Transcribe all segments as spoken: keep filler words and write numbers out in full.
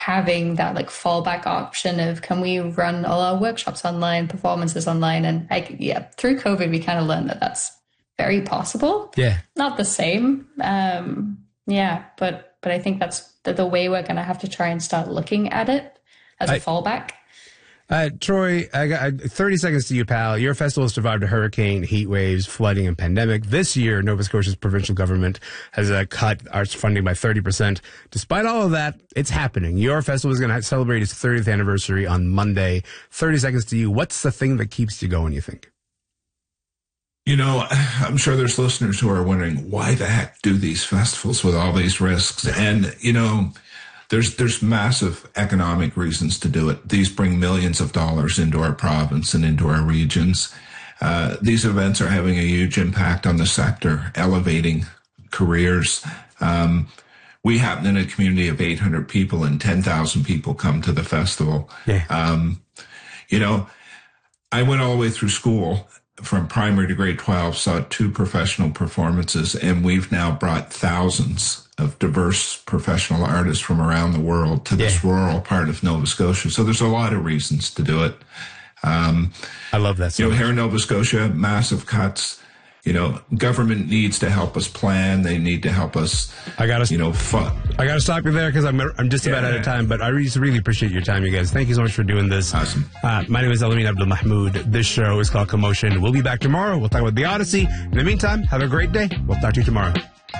having that like fallback option of can we run all our workshops online, performances online, and I, yeah, through COVID we kind of learned that that's very possible. Yeah, not the same. Um, yeah, but but I think that's the, the way we're going to have to try and start looking at it as a I, fallback. Uh, Troy, I got thirty seconds to you, pal. Your festival survived a hurricane, heat waves, flooding, and pandemic. This year, Nova Scotia's provincial government has uh, cut arts funding by thirty percent. Despite all of that, it's happening. Your festival is going to celebrate its thirtieth anniversary on Monday. thirty seconds to you. What's the thing that keeps you going, you think? You know, I'm sure there's listeners who are wondering, why the heck do these festivals with all these risks? And, you know, There's there's massive economic reasons to do it. These bring millions of dollars into our province and into our regions. Uh, these events are having a huge impact on the sector, elevating careers. Um, we happen in a community of eight hundred people, and ten thousand people come to the festival. Yeah. Um, you know, I went all the way through school from primary to grade twelve, saw two professional performances, and we've now brought thousands of diverse professional artists from around the world to this yeah. rural part of Nova Scotia. So there's a lot of reasons to do it. Um, I love that. So you know, much. Here in Nova Scotia, massive cuts. You know, government needs to help us plan. They need to help us. I gotta, you know, fun. I gotta stop you there because I'm I'm just about yeah. out of time. But I really, really appreciate your time, you guys. Thank you so much for doing this. Awesome. Uh, my name is Elamin Abdul Mahmoud. This show is called Commotion. We'll be back tomorrow. We'll talk about the Odyssey. In the meantime, have a great day. We'll talk to you tomorrow.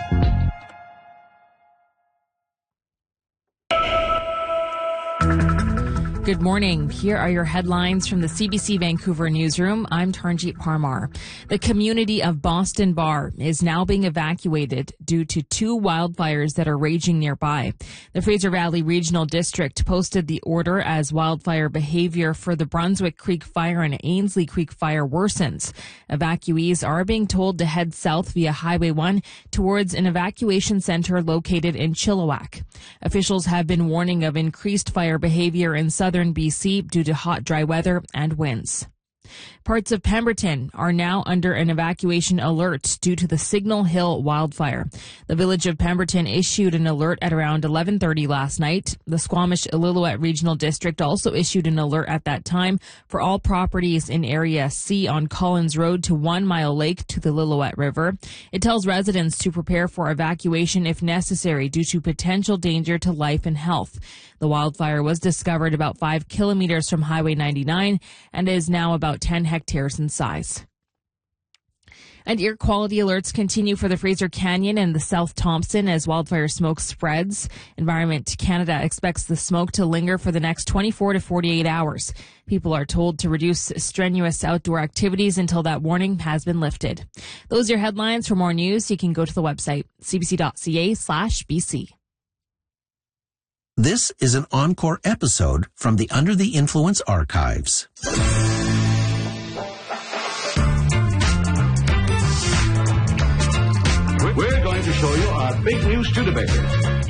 Good morning. Here are your headlines from the C B C Vancouver newsroom. I'm Tarnjeet Parmar. The community of Boston Bar is now being evacuated due to two wildfires that are raging nearby. The Fraser Valley Regional District posted the order as wildfire behavior for the Brunswick Creek Fire and Ainsley Creek Fire worsens. Evacuees are being told to head south via Highway one towards an evacuation center located in Chilliwack. Officials have been warning of increased fire behavior in southern Southern B C due to hot, dry weather and winds. Parts of Pemberton are now under an evacuation alert due to the Signal Hill wildfire. The village of Pemberton issued an alert at around eleven thirty last night. The Squamish-Illilouette Regional District also issued an alert at that time for all properties in Area C on Collins Road to One Mile Lake to the Lillooet River. It tells residents to prepare for evacuation if necessary due to potential danger to life and health. The wildfire was discovered about five kilometers from Highway ninety-nine and is now about ten hectares in size. And air quality alerts continue for the Fraser Canyon and the South Thompson as wildfire smoke spreads. Environment Canada expects the smoke to linger for the next twenty-four to forty-eight hours. People are told to reduce strenuous outdoor activities until that warning has been lifted. Those are your headlines. For more news, you can go to the website cbc.ca slash BC. This is an encore episode from the Under the Influence archives. We're going to show you our big new Studebaker.